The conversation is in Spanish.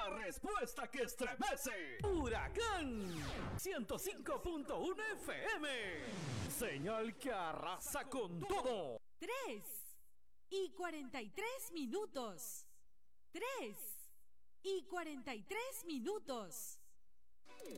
la respuesta que estremece. Huracán 105.1 FM. Señal que arrasa con todo. 3:43. 3:43.